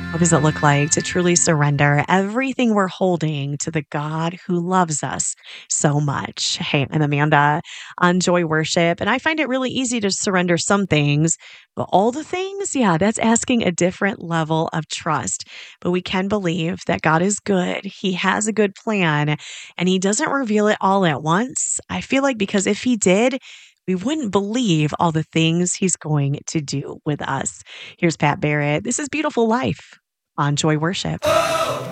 What does it look like to truly surrender everything we're holding to the God who loves us so much? Hey, I'm Amanda on Joy Worship, and I find it really easy to surrender some things, but all the things, yeah, that's asking a different level of trust. But we can believe that God is good, He has a good plan, and He doesn't reveal it all at once. I feel like because if He did, we wouldn't believe all the things He's going to do with us. Here's Pat Barrett. This is Beautiful Life on Joy Worship.